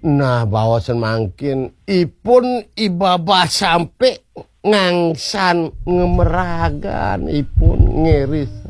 Nah bawasan mangkin ipun ibabah sampai ngangsan ngemeragan ipun ngiris